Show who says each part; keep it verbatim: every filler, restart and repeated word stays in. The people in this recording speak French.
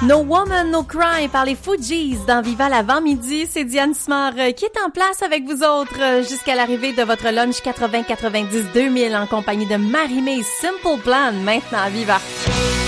Speaker 1: No Woman, No Cry par les Fugees dans Viva l'avant-midi. C'est Diane Simard qui est en place avec vous autres jusqu'à l'arrivée de votre lunch quatre-vingts quatre-vingt-dix deux mille en compagnie de Marie-Mé Simple Plan maintenant à Viva.